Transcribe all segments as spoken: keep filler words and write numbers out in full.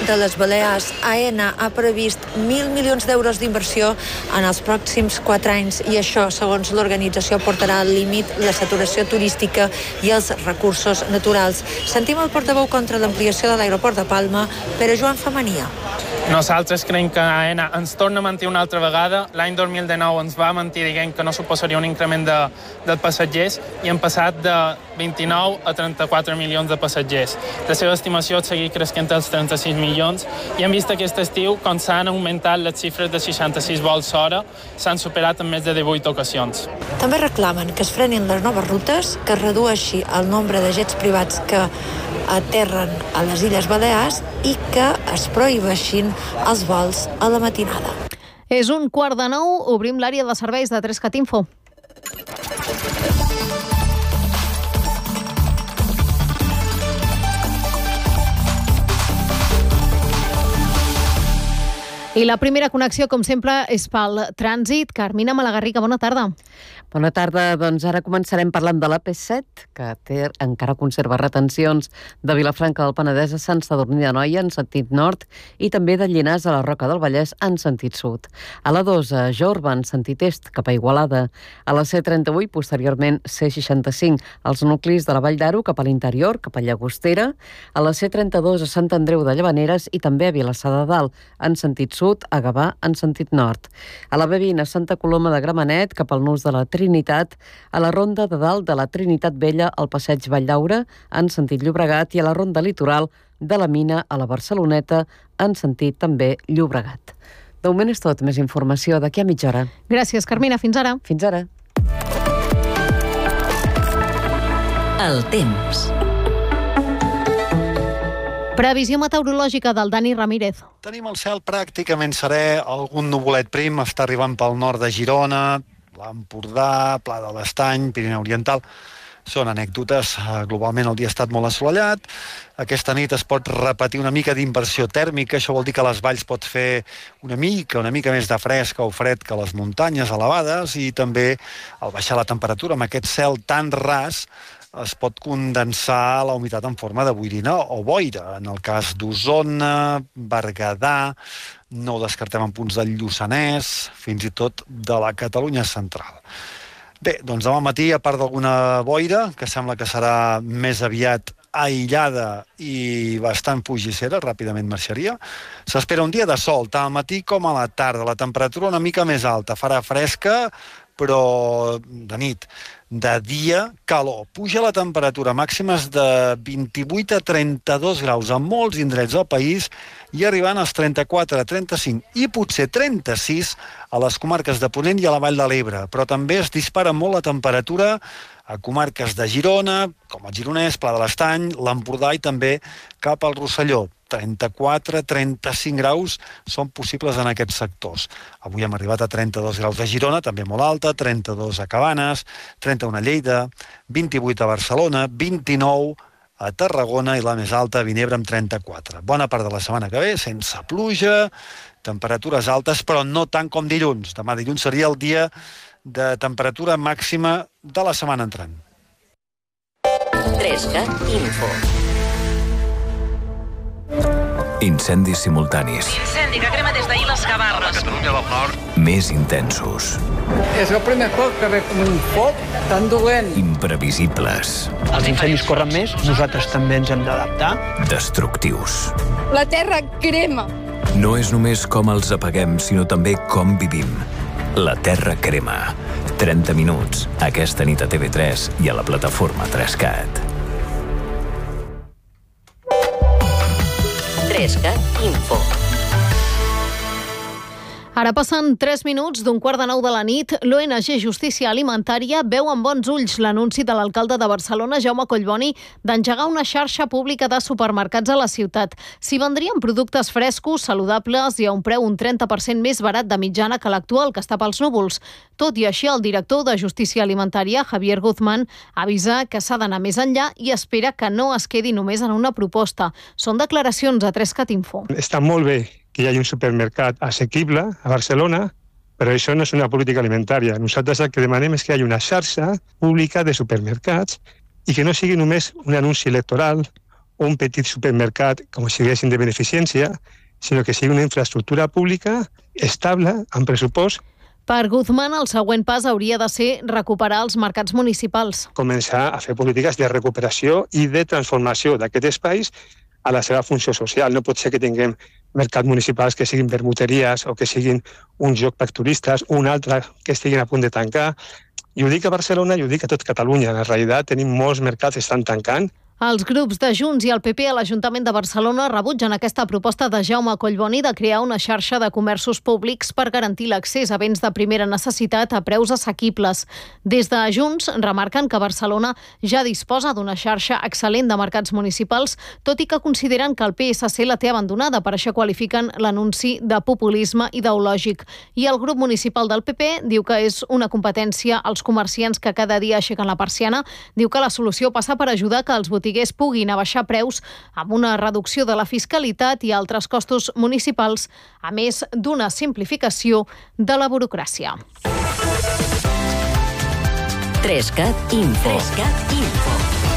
de les Balears, Aena ha previst mil milions d'euros d'inversió en els pròxims quatre anys i això, segons l'organització, portarà al límit la saturació turística i els recursos naturals. Sentim el portaveu contra l'ampliació de l'aeroport de Palma, Pere Joan Famania. Nosaltres creiem que Aena ens torna a mentir una altra vegada. L'any dos mil dinou ens va mentir dient que no suposaria un increment de, de passatgers i hem passat de vint-i-nou a trenta-quatre milions de passatgers. La seva estimació és seguir creixent als trenta-sis milions i hem vist aquest estiu com s'han augmentat les xifres de seixanta-sis vols hora, s'han superat en més de divuit ocasions. També reclamen que es frenin les noves rutes, que es redueixi el nombre de jets privats que aterren a les Illes Balears i que es prohibeixin els vols a la matinada. És un quart de nou, obrim l'àrea de serveis de Trescat Info. I la primera connexió, com sempre, és pel trànsit. Carmina Malagarriga, bona tarda. Bona tarda. Doncs ara començarem parlant de l'A P set, que té, encara conserva retencions de Vilafranca del Penedès a Sant Sadurní d'Anoia en sentit nord i també de Llinars a la Roca del Vallès en sentit sud. A la dos, a Jorba en sentit est cap a Igualada. A la C trenta-vuit, posteriorment C seixanta-cinc, als nuclis de la Vall d'Aro cap a l'interior, cap a Llagostera. A la C trenta-dos a Sant Andreu de Llavaneres i també a Vilassar de Dalt en sentit sud, a Gavà en sentit nord. A la B vint a Santa Coloma de Gramenet cap al nus de la Trinitat, a la Ronda de Dalt de la Trinitat Vella al passeig Valldaura en sentit Llobregat i a la Ronda Litoral de la Mina a la Barceloneta en sentit també Llobregat. De moment és tot. Més informació d'aquí a mitja hora. Gràcies, Carmina. Fins ara. Fins ara. El temps. Previsió meteorològica del Dani Ramírez. Tenim el cel pràcticament serè, algun nuvolet prim està arribant pel nord de Girona, l'Empordà, Pla de l'Estany, Pirineu Oriental. Són anècdotes. Globalment el dia ha estat molt assolellat. Aquesta nit es pot repetir una mica d'inversió tèrmica. Això vol dir que a les valls pot fer una mica, una mica més de fresc o fred que a les muntanyes elevades i també al baixar la temperatura amb aquest cel tan ras es pot condensar la humitat en forma de boirina o boira. En el cas d'Osona, Berguedà, no ho descartem en punts del Lluçanès, fins i tot de la Catalunya central. Bé, doncs demà matí, a part d'alguna boira, que sembla que serà més aviat aïllada i bastant fugissera, ràpidament marxaria, s'espera un dia de sol, tant al matí com a la tarda. La temperatura una mica més alta, farà fresca, però de nit. De dia, calor. Puja la temperatura, màximes de vint-i-vuit a trenta-dos graus en molts indrets del país i arribant als trenta-quatre a trenta-cinc i potser trenta-sis a les comarques de Ponent i a la Vall de l'Ebre. Però també es dispara molt la temperatura a comarques de Girona, com el Gironès, Pla de l'Estany, l'Empordà i també cap al Rosselló. trenta-quatre a trenta-cinc graus són possibles en aquests sectors. Avui hem arribat a trenta-dos graus a Girona, també molt alta, trenta-dos a Cabanes, trenta-un a Lleida, vint-i-vuit a Barcelona, vint-i-nou a Tarragona i la més alta a Vinebre amb trenta-quatre. Bona part de la setmana que ve, sense pluja, temperatures altes, però no tant com dilluns. Demà dilluns seria el dia de temperatura màxima de la setmana entrant. Trescat Info. Incendis simultanis. Incendi que crema des d'ahir les Gavarres. Catalunya del Nord. Més intensos. És el primer cop que veig un foc tan dolent. Imprevisibles. Els incendis corren més, nosaltres també ens hem d'adaptar. Destructius. La terra crema. No és només com els apaguem, sinó també com vivim. La terra crema. trenta minuts. Aquesta nit a T V tres i a la plataforma Trescat. Trescat Info. Ara passen tres minuts d'un quart de nou de la nit. L'O N G Justícia Alimentària veu amb bons ulls l'anunci de l'alcalde de Barcelona, Jaume Collboni, d'engegar una xarxa pública de supermercats a la ciutat. S'hi vendrien productes frescos, saludables i a un preu un trenta per cent més barat de mitjana que l'actual, que està pels núvols. Tot i així, el director de Justícia Alimentària, Javier Guzmán, avisa que s'ha d'anar més enllà i espera que no es quedi només en una proposta. Són declaracions a Trescat Info. Està molt bé que hi hagi un supermercat assequible a Barcelona, però això no és una política alimentària. Nosaltres el que demanem és que hi hagi una xarxa pública de supermercats i que no sigui només un anunci electoral un petit supermercat com si diguéssim de beneficència, sinó que sigui una infraestructura pública estable, amb pressupost. Per Guzmán, el següent pas hauria de ser recuperar els mercats municipals. Començar a fer polítiques de recuperació i de transformació d'aquests espais a la seva funció social. No pot ser que tinguem mercats municipals que siguin vermuteries o que siguin un joc per turistes, un altre que estiguin a punt de tancar. I ho dic a Barcelona i ho dic a tot Catalunya. En realitat tenim molts mercats que estan tancant. Els grups de Junts i el P P a l'Ajuntament de Barcelona rebutgen aquesta proposta de Jaume Collboni de crear una xarxa de comerços públics per garantir l'accés a béns de primera necessitat a preus assequibles. Des de Junts remarquen que Barcelona ja disposa d'una xarxa excel·lent de mercats municipals, tot i que consideren que el P S C la té abandonada, per això qualifiquen l'anunci de populisme ideològic. I el grup municipal del P P diu que és una competència als comerciants que cada dia aixequen la persiana, diu que la solució passa per ajudar que els botiguers puguin abaixar preus amb una reducció de la fiscalitat i altres costos municipals, a més d'una simplificació de la burocràcia. Trescat Info. Trescat Info.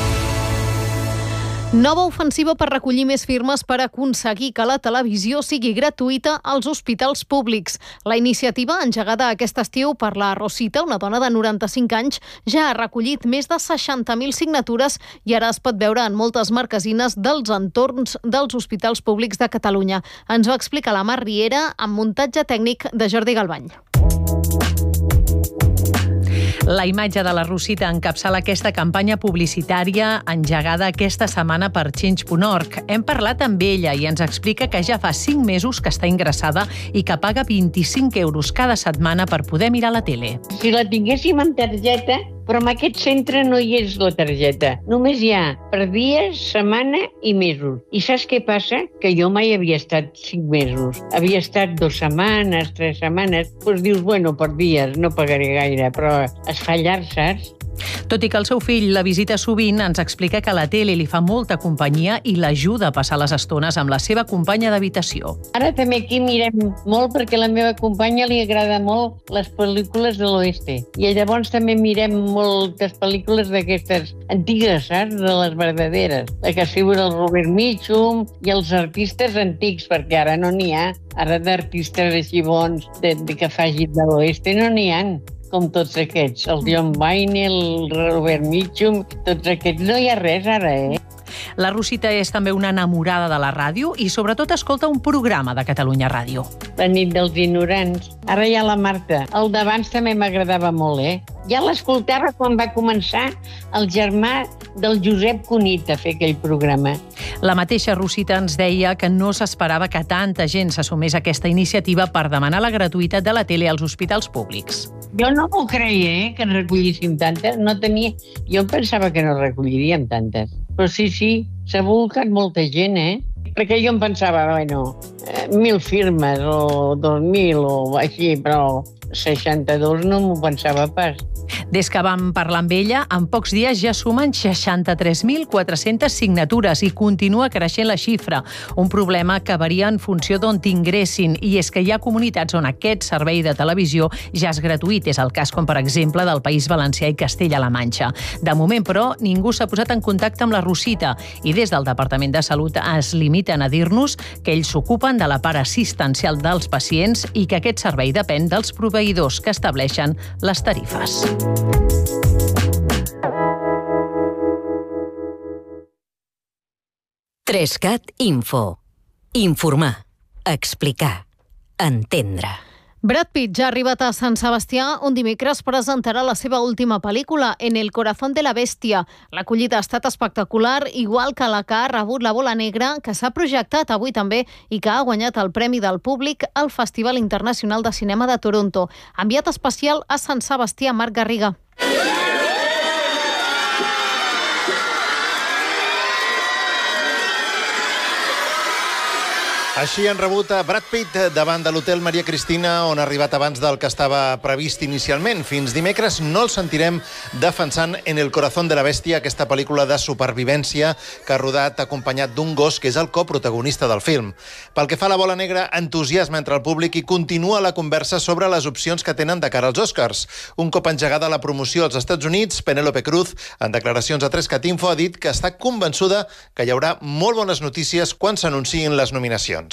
Nova ofensiva per recollir més firmes per aconseguir que la televisió sigui gratuïta als hospitals públics. La iniciativa, engegada aquest estiu per la Rosita, una dona de noranta-cinc anys, ja ha recollit més de seixanta mil signatures i ara es pot veure en moltes marquesines dels entorns dels hospitals públics de Catalunya. Ens ho explica la Mar Riera amb muntatge tècnic de Jordi Galbany. La imatge de la Rosita encapçala aquesta campanya publicitària engegada aquesta setmana per Change punt org. Hem parlat amb ella i ens explica que ja fa cinc mesos que està ingressada i que paga vint-i-cinc euros cada setmana per poder mirar la tele. Si la tinguéssim en targeta, però en aquest centre no hi és la targeta. Només hi ha per dies, setmana i mesos. I saps què passa? Que jo mai havia estat cinc mesos. Havia estat dues setmanes, tres setmanes. Doncs dius, bueno, per dies no pagaré gaire, però es fa llarg, saps? Tot i que el seu fill la visita sovint, ens explica que la tele li fa molta companyia i l'ajuda a passar les estones amb la seva companya d'habitació. Ara també aquí mirem molt perquè a la meva companya li agrada molt les pel·lícules de l'oeste. I llavors també mirem moltes pel·lícules d'aquestes antigues, saps? De les verdaderes. La que figura el Robert Mitchum i els artistes antics, perquè ara no n'hi ha. Ara d'artistes així bons de, de que facin de l'oeste no n'hi ha. Com tots aquests, el John Wayne, el Robert Mitchum, tots aquests, no hi ha res ara, eh? La Rosita és també una enamorada de la ràdio i sobretot escolta un programa de Catalunya Ràdio. La nit dels ignorants. Ara hi ha la Marta. El d'abans també m'agradava molt, eh? Ja l'escoltava quan va començar el germà del Josep Cunit a fer aquell programa. La mateixa Rosita ens deia que no s'esperava que tanta gent s'assumés a aquesta iniciativa per demanar la gratuïtat de la tele als hospitals públics. Jo no m'ho creia, eh, que en recollíssim tantes. No tenia... Jo pensava que no recolliríem tantes. Però sí, sí, s'ha volcat molta gent, eh? Perquè jo em pensava, bueno, eh, mil firmes o dos mil o així, però seixanta-dos no m'ho pensava pas. Des que vam parlar amb ella, en pocs dies ja sumen seixanta-tres mil quatre-centes signatures i continua creixent la xifra, un problema que varia en funció d'on t'ingressin, i és que hi ha comunitats on aquest servei de televisió ja és gratuït. És el cas, com per exemple, del País Valencià i Castella-La Manxa. De moment, però, ningú s'ha posat en contacte amb la Rosita i des del Departament de Salut es limiten a dir-nos que ells s'ocupen de la part assistencial dels pacients i que aquest servei depèn dels proveïdors que estableixen les tarifes. Trescat Info. Informar, explicar, entendre. Brad Pitt ja ha arribat a Sant Sebastià, on dimecres presentarà la seva última pel·lícula, En el corazón de la bestia. L'acollida ha estat espectacular, igual que la que ha rebut la Bola Negra, que s'ha projectat avui també i que ha guanyat el Premi del Públic al Festival Internacional de Cinema de Toronto. Enviat especial a Sant Sebastià, Marc Garriga. Així han rebut a Brad Pitt davant de l'hotel Maria Cristina, on ha arribat abans del que estava previst inicialment. Fins dimecres no el sentirem defensant En el corazón de la bestia, aquesta pel·lícula de supervivència que ha rodat acompanyat d'un gos que és el coprotagonista del film. Pel que fa a la bola negra, entusiasme entre el públic i continua la conversa sobre les opcions que tenen de cara als Oscars. Un cop engegada la promoció als Estats Units, Penélope Cruz, en declaracions a tres cat info, ha dit que està convençuda que hi haurà molt bones notícies quan s'anunciïn les nominacions.